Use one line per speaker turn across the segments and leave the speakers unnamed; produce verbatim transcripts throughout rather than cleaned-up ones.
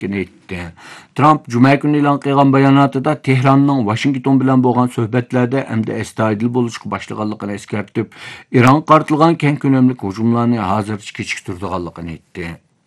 kerakligini aytdi. Trump juma kuni e'lon qilgan bayonotida Tehronning Washington bilan bo'lgan suhbatlarda hamda astoydil bo'lishga boshlaganligini eskartib, Iran qartilgan keng ko'lamli hujumlarni hozircha kechiktirganligini aytdi.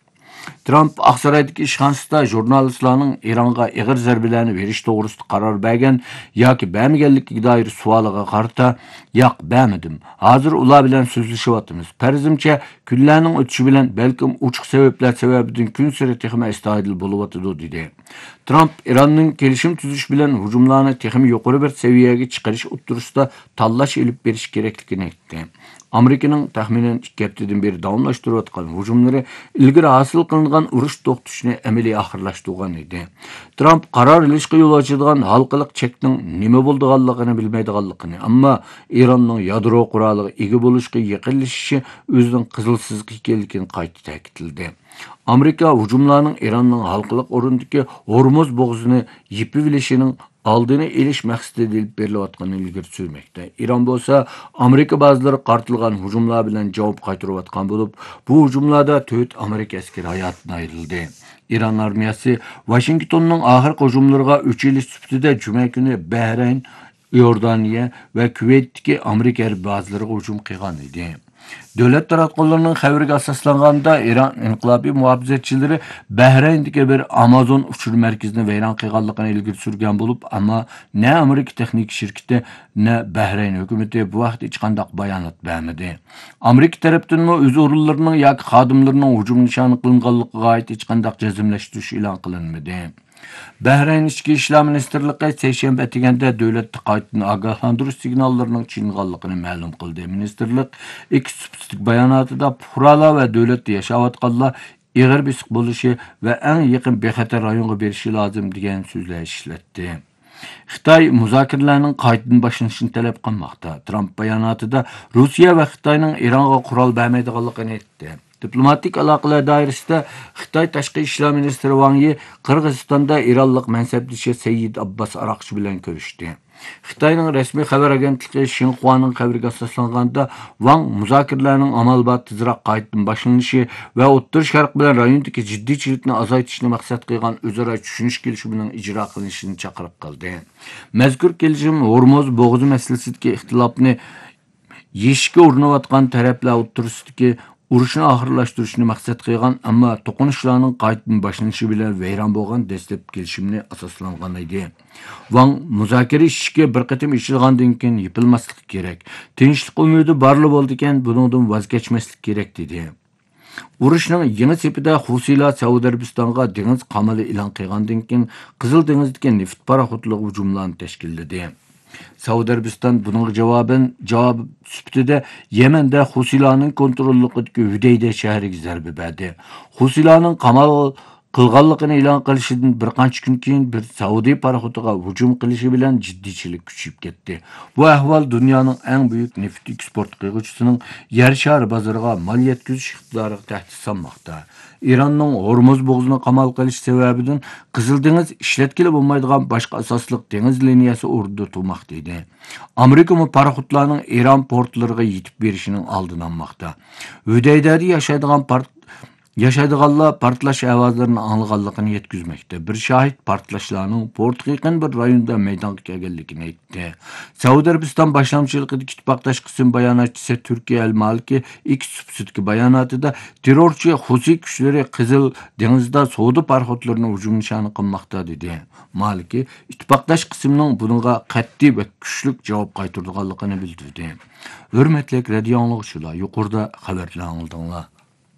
Trump Aqsaroydagi ishxonasida jurnalistlarning Ironga ig'ir zarbalarni berish to'g'risida qaror bergan yoki bermaganligiga doir savoliga qarata, "Yo'q, bermadim. Hozir ular bilan so'zlashyapmiz. Farzimcha kunlarning o'tishi bilan balkim ochiq sabablar sababidan kun sari texmi astoydil bo'lyapti" dedi. Trump Iranning kelishim tuzish bilan hujumlarni texmi yuqori bir saviyaga chiqarish o'ttirisida tanlash ilib berish kerakligini aytdi. Amerikaning taxminan ikki haftadan beri davomlashtirayotgan hujumlari ilgari hosil qilingan urush to'xtatishni amaliy oxirlashtirgan edi. Trump qaror ilishga yo'l ochadigan halqalik chekning nima bo'lganligini bilmaydiganligini, ammo Eronning yadro quroliga ega bo'lishga yaqinlashishi o'zining qizilsizlik ekanligini qayta ta'kidladi. Amerika hujumlarning Eronning halqalik o'rindagi Hormuz bo'g'zini yepib olishining aldını elish maqsadida ilib berilayotganini ilgari surmoqda. Iran bo'lsa, Amerika ba'zilari qartilgan hujumlar bilan javob qaytarayotgan bo'lib, bu hujumlarda to'rt Amerika askari hayotdan ayrildi. Iran armiyasi Washingtonning oxirgi hujumlariga uch yil sifatida juma kuni Bahrayn, Iordaniya va Kuveytdagi Amerika bazalariga hujum qilgan edi. Devlet taratqullarining xabariga asoslanganda Iran inqilobiy muhofizatchilari Bahrayndagi bir Amazon uchur markazini vayron qilganligini ilgari surgan bo'lib, ammo ne Amerika texnik shirkati, ne Bahrayn hukumati bu vaqt hech qanday bayonot bermadi. Amerika tarafdan o'z o'rinlarining yoki xodimlarining hujum nishoni qilinganligiga oid hech qanday jazmlashtirish e'lon qilinmadi. Bahrayn Ichki ishlar ministerligi seshanba atiganda davlatni qaytadan ogohlantirish signallarining chilinganligini ma'lum qildi. Ministerlik eksplitsik bayonotida fuqarolar va davlatda yashayotganlar ig'ir besiq bo'lishi va eng yaqin bexatar rayonga berishi lozim degan so'zlar ishlatdi. Xitoy muzokaralarning qaytadan boshlanishini talab qilmoqda. Trump bayonotida Rossiya va Xitoyning Ironga qurol bermaydiganligini aytdi. Diplomatik aloqalar doirasida Xitoy tashqi ishlar ministri Wang Yi Qirg'izistonda Ironlik mansabdoshi Sayyid Abbas Araqchi bilan ko'rishdi. Xitoyning rasmiy xabar agentligi Xinhuaning xabariga asoslanganda Wang muzokaralarning amalda tezroq qaytadan boshlanishi va O'rta Sharq bilan rayondagi jiddiychilikni azaytishni maqsad qilgan o'zaro tushunish kelishuvining ijro qilinishini chaqiriq qildi. Mazkur kelishim Hormuz bo'g'zi masalasidagi ixtilofni yeshishga urinayotgan taraflar o'rtasidagi urushni oxirlashtirishni maqsad qilgan, ammo to'qinishlarning qaytadan boshlanishi bilan vayron bo'lgan dastlabki kelishimni asoslangan edi. Wang muzokara ishga bir qatim ishilgandan keyin yipilmaslik kerak. Tinchlik umidi borli bo'ldi ekan, bundan voz kechmaslik kerak dedi. Urushning yangi sepida Husiylar Saudiya Arabistonga dengiz qamali e'lon qilgandan keyin Qizil dengizdagi neft paraxodlari hujumlarni tashkilladi. Saudiya Arabiston bunga javoban javob sifatida Yemenda Husiylarning kontrolligidagi Hudayda shahriga zarba berdi. Husiylarning qamal qilganligini e'lon qilishidan bir qancha kun keyin bir Saudiya paraxodiga hujum qilishi bilan jiddiychilik kuchayib ketdi. Bu ahvol dunyoning eng buyuk neft eksport qiluvchisining yer shari bozoriga mal yetkazish iqtidoriga tahdid solmoqda. Iranning Hormuz bo'g'zini qamal qilish sababidan Qizil dengiz ishlatkili bo'lmaydigan boshqa asosliq dengiz liniyasi o'rnida turmoqda edi. Amerika mu paraxodlarning Iran portlariga yetib berishining oldini olmoqda. Hudaydada yashaydigan port Yaşaydiganlar partlash ovozlarini anglaganligini yetkazmoqda. Bir shahid portlashlarning portga yaqin bir rayonda maydonga kelganligini aytdi. Saudiya Arabiston boshlamchiligidagi ittifoqdosh qism bayonotchisi Turkiya al-Maliki X-Subsidki bayonotida terrorchi Husi kuchlari Qizil dengizda Saudiya paraxodlarini hujum nishoni qilmoqda dedi. Maliki ittifoqdosh qismning bunga qat'iy va kuchli javob qaytarganligini bildirdi. Hurmatli radio anglovchilar, yuqorida xabarlar angladinglar.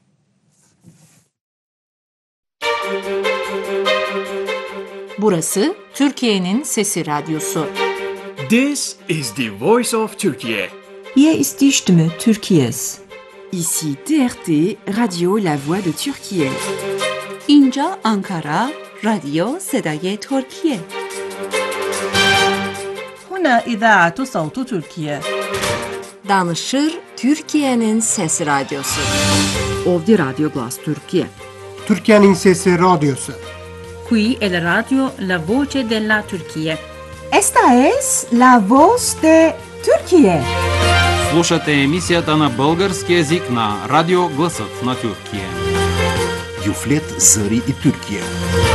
Burası Türkiye'nin Sesi Radyosu.
This is the voice of Turkey.
Hier ist die Stimme Türkiye's.
Ici T R T, Radio La Voix de Türkiye.
اینجا آنکارا، رادیو صدای ترکیه.
هنا إذاعة صوت تركيا.
Danışır Türkiye'nin Sesi Radyosu.
Ovdje Radio Glas Türkiye.
Türkiye'nin Sesi Radyosu.
Qui è la radio La Voce della Turchia.
Esta es La Voz de Türkiye.
Слушате емисията на български език на Радио Гласът на Тюркия.
Юфлет Зари и Türkiye.